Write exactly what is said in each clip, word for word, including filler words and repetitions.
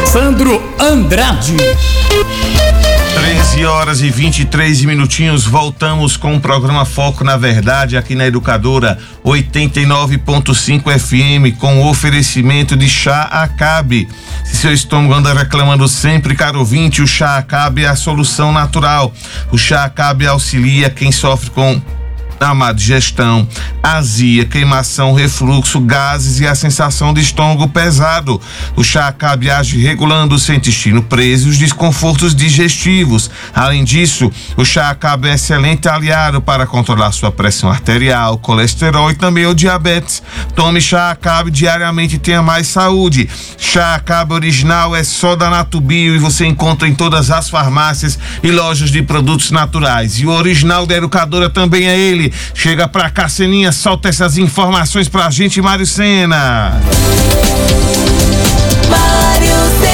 Sandro Andrade. treze horas e vinte e três minutinhos, voltamos com o programa Foco na Verdade aqui na Educadora oitenta e nove ponto cinco F M, com o oferecimento de Chá Acabe. Se seu estômago anda reclamando sempre, caro ouvinte, o Chá Acabe é a solução natural. O Chá Acabe auxilia quem sofre com a má digestão, azia, queimação, refluxo, gases e a sensação de estômago pesado. O chá Acabe age regulando o seu intestino preso e os desconfortos digestivos. Além disso, o chá Acabe é excelente aliado para controlar sua pressão arterial, colesterol e também o diabetes. Tome chá Acabe diariamente e tenha mais saúde. Chá Acabe original é só da Natubio e você encontra em todas as farmácias e lojas de produtos naturais. E o original da Educadora também é ele. Chega pra cá, Seninha, solta essas informações pra gente, Mário Sena. Mário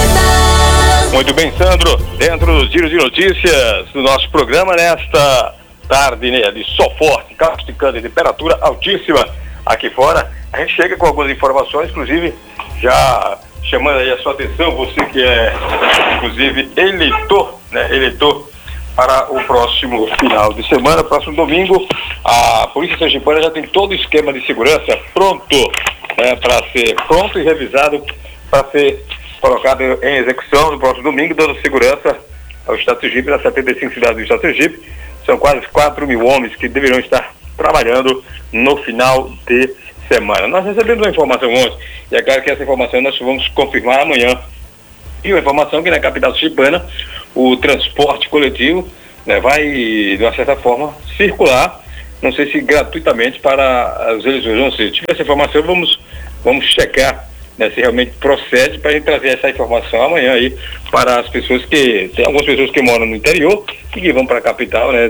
Sena. Muito bem, Sandro, dentro dos giros de notícias do nosso programa, nesta tarde, né, de sol forte, causticando e temperatura altíssima aqui fora, a gente chega com algumas informações, inclusive já chamando aí a sua atenção, você que é, inclusive, eleitor, né, eleitor para o próximo final de semana, próximo domingo, a Polícia Sergipana já tem todo o esquema de segurança pronto, né, para ser pronto e revisado para ser colocado em execução no próximo domingo, dando segurança ao Estado de Sergipe, nas setenta e cinco cidades do Estado de Sergipe. São quase quatro mil homens que deverão estar trabalhando no final de semana. Nós recebemos uma informação ontem, e é claro que essa informação nós vamos confirmar amanhã. E uma informação que na capital sergipana o transporte coletivo, né, vai, de uma certa forma, circular, não sei se gratuitamente, para os eleitores. Não sei, se tiver essa informação, vamos, vamos checar, né, se realmente procede, para a gente trazer essa informação amanhã aí para as pessoas que... Tem algumas pessoas que moram no interior e que vão para a capital, né,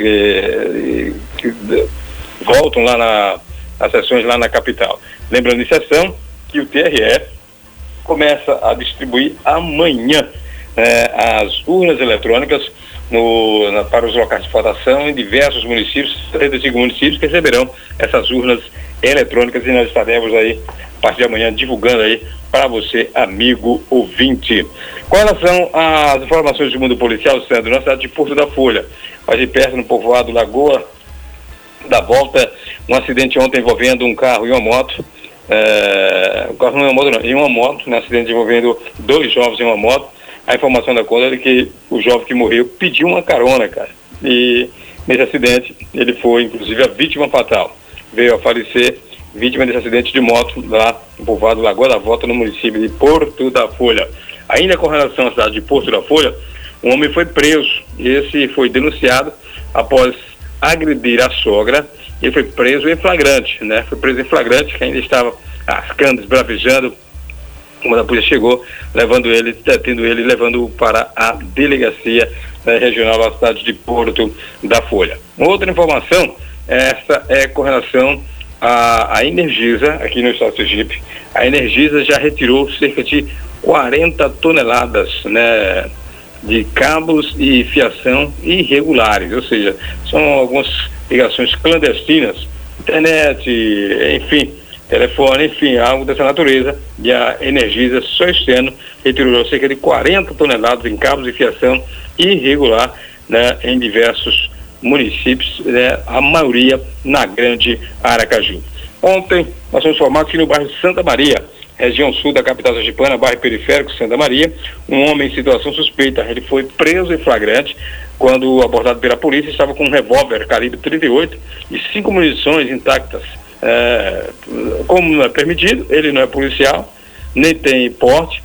que, que voltam lá na, nas sessões lá na capital. Lembrando em sessão que o T R E começa a distribuir amanhã É, as urnas eletrônicas no, na, para os locais de votação em diversos municípios, setenta e cinco municípios que receberão essas urnas eletrônicas, e nós estaremos aí a partir de amanhã divulgando aí para você, amigo ouvinte. Com relação às informações do mundo policial, Sandro, na cidade de Porto da Folha, ali perto no povoado Lagoa da Volta, um acidente ontem envolvendo um carro e uma moto. É, um carro não é uma moto, não, e uma moto, um acidente envolvendo dois jovens em uma moto. A informação da conta é que o jovem que morreu pediu uma carona, cara. E nesse acidente, ele foi, inclusive, a vítima fatal. Veio a falecer, vítima desse acidente de moto lá no povoado Lagoa da Volta, no município de Porto da Folha. Ainda com relação à cidade de Porto da Folha, um homem foi preso. Esse foi denunciado após agredir a sogra. Ele foi preso em flagrante, né? Foi preso em flagrante, que ainda estava ascando, esbravejando. Quando a polícia chegou, levando ele, detendo ele, levando para a delegacia, né, regional da cidade de Porto da Folha. Outra informação, essa é com relação à, à Energisa, aqui no estado de Sergipe. A Energisa já retirou cerca de quarenta toneladas, né, de cabos e fiação irregulares, ou seja, são algumas ligações clandestinas, internet, enfim, telefone, enfim, algo dessa natureza, e a Energisa, só este ano, retirou cerca de quarenta toneladas em cabos e fiação irregular, né, em diversos municípios, né, a maioria na Grande Aracaju. Ontem, nós fomos informados que no bairro Santa Maria, região sul da capital sergipana, bairro periférico Santa Maria, um homem em situação suspeita, ele foi preso em flagrante quando abordado pela polícia, estava com um revólver calibre trinta e oito e cinco munições intactas. É, como não é permitido, ele não é policial, nem tem porte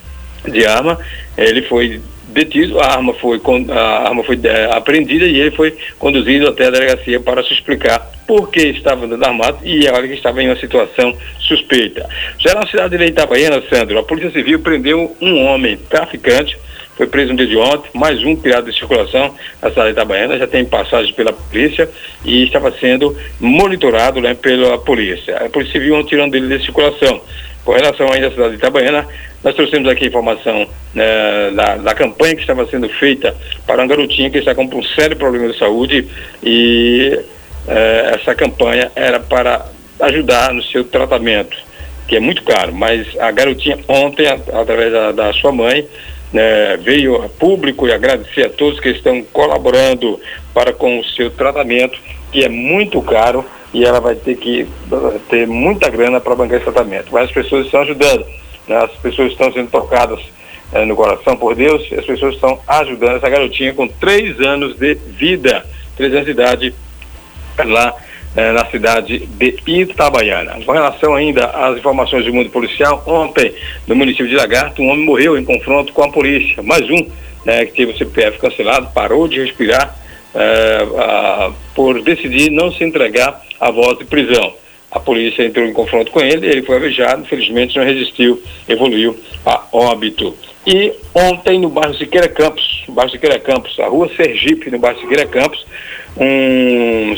de arma, ele foi detido, a arma foi, a arma foi é, apreendida e ele foi conduzido até a delegacia para se explicar por que estava andando armado e olha que estava em uma situação suspeita. Já na cidade de Itabaiana, Sandro, a Polícia Civil prendeu um homem traficante, foi preso no dia de ontem, mais um criado de circulação na cidade de Itabaiana, já tem passagem pela polícia e estava sendo monitorado, né, pela polícia. A Polícia Civil tirando dele de circulação. Com relação ainda à cidade de Itabaiana, nós trouxemos aqui a informação, né, da, da campanha que estava sendo feita para uma garotinha que está com um sério problema de saúde e eh, essa campanha era para ajudar no seu tratamento. que é muito caro, mas a garotinha ontem, a, através da, da sua mãe, né, veio a público e agradecer a todos que estão colaborando para com o seu tratamento, que é muito caro, e ela vai ter que ter muita grana para bancar esse tratamento. Mas as pessoas estão ajudando, né? As pessoas estão sendo tocadas eh, no coração por Deus, e as pessoas estão ajudando essa garotinha com três anos de vida, três anos de idade, lá eh, na cidade de Itabaiana. Com relação ainda às informações do mundo policial, ontem, no município de Lagarto, um homem morreu em confronto com a polícia. Mais um, né, que teve o C P F cancelado, parou de respirar eh, a, por decidir não se entregar à voz de prisão. A polícia entrou em confronto com ele, ele foi alvejado, infelizmente não resistiu, evoluiu a óbito. E ontem no bairro Siqueira Campos, no bairro Siqueira Campos, a rua Sergipe, no bairro Siqueira Campos, um,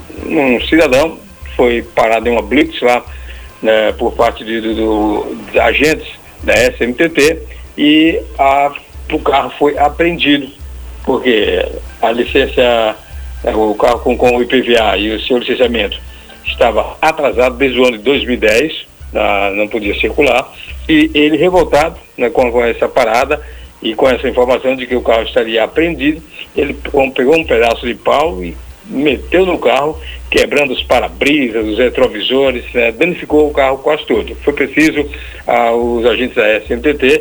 um cidadão foi parado em uma blitz lá, né, por parte de, do, do, de agentes da S M T T, e a, o carro foi apreendido, porque a licença, o carro com, com o I P V A e o seu licenciamento estava atrasado desde o ano de dois mil e dez, ah, não podia circular, e ele revoltado, né, com, com essa parada e com essa informação de que o carro estaria apreendido, ele pegou um pedaço de pau e meteu no carro, quebrando os para-brisas, os retrovisores, né, danificou o carro quase todo. Foi preciso ah, os agentes da S M T T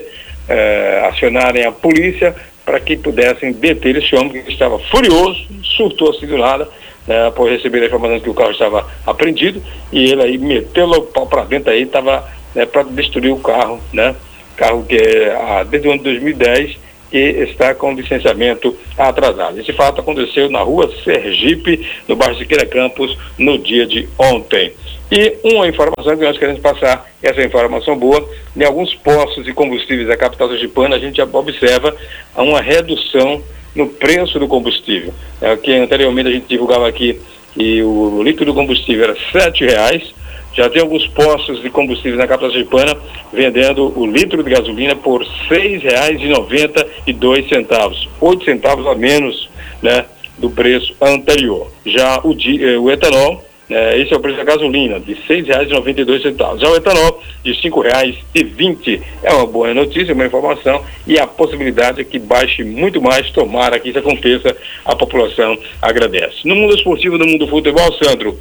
eh, acionarem a polícia para que pudessem deter esse homem que estava furioso, surtou assim do nada, né, após receber a informação que o carro estava apreendido, e ele aí meteu o pau para dentro aí, estava, né, para destruir o carro, né, carro que é ah, desde o ano de dois mil e dez, que está com licenciamento atrasado. Esse fato aconteceu na rua Sergipe, no bairro Siqueira Campos, no dia de ontem. E uma informação que nós queremos passar, essa informação boa, em alguns postos de combustíveis da capital sergipana, a gente já observa uma redução no preço do combustível. É, que anteriormente a gente divulgava aqui que o litro do combustível era sete reais, já tem alguns postos de combustível na capital sergipana vendendo o litro de gasolina por seis reais e noventa e dois centavos, oito centavos a menos, né, do preço anterior. Já o, di, o etanol, é, esse é o preço da gasolina, de seis reais e noventa e dois centavos. Já o etanol, de cinco reais e vinte. É uma boa notícia, uma informação, e a possibilidade é que baixe muito mais, tomara que isso aconteça, a população agradece. No mundo esportivo, no mundo do futebol, Sandro,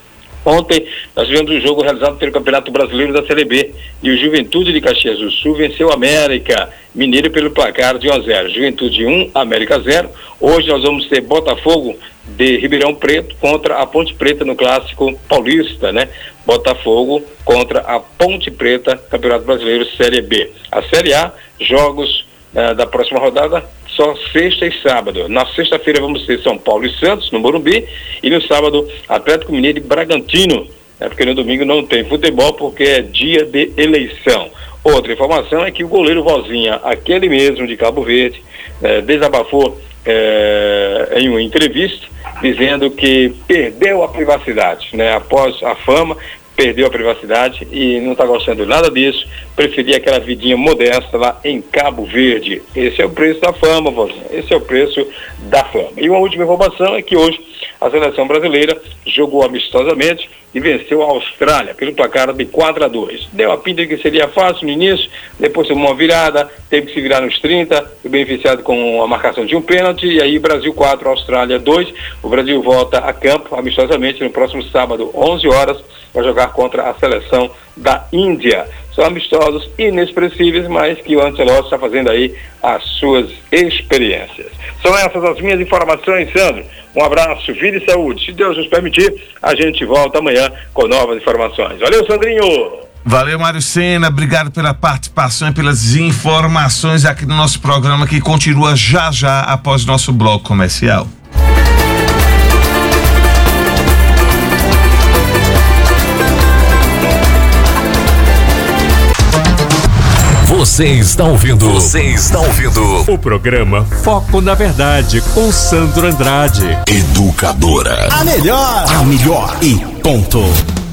ontem nós tivemos um jogo realizado pelo Campeonato Brasileiro da Série B, e o Juventude de Caxias do Sul venceu a América Mineiro pelo placar de um a zero. Juventude um, América zero. Hoje nós vamos ter Botafogo de Ribeirão Preto contra a Ponte Preta no Clássico Paulista, né? Botafogo contra a Ponte Preta, Campeonato Brasileiro Série B. A Série A, jogos uh, da próxima rodada, só sexta e sábado. Na sexta-feira vamos ter São Paulo e Santos, no Morumbi, e no sábado, Atlético Mineiro e Bragantino, né? Porque no domingo não tem futebol, porque é dia de eleição. Outra informação é que o goleiro Vozinha, aquele mesmo de Cabo Verde, eh, desabafou eh, em uma entrevista, dizendo que perdeu a privacidade, né? Após a fama, perdeu a privacidade e não está gostando nada disso, preferia aquela vidinha modesta lá em Cabo Verde. Esse é o preço da fama, Vozinha, esse é o preço da fama. E uma última informação é que hoje a seleção brasileira jogou amistosamente e venceu a Austrália pelo placar de quatro a dois. Deu a pinta de que seria fácil no início, depois tomou uma virada, teve que se virar nos trinta, foi beneficiado com a marcação de um pênalti, e aí Brasil quatro, Austrália dois. O Brasil volta a campo amistosamente no próximo sábado, onze horas, para jogar contra a seleção da Índia. São amistosos inexpressíveis, mas que o Ancelotti está fazendo aí as suas experiências. São essas as minhas informações, Sandro. Um abraço, vida e saúde. Se Deus nos permitir, a gente volta amanhã com novas informações. Valeu, Sandrinho! Valeu, Mário Sena, obrigado pela participação e pelas informações aqui no nosso programa, que continua já já após nosso bloco comercial. Você está ouvindo? Você está ouvindo o programa Foco na Verdade com Sandro Andrade. Educadora. A melhor. A melhor e ponto.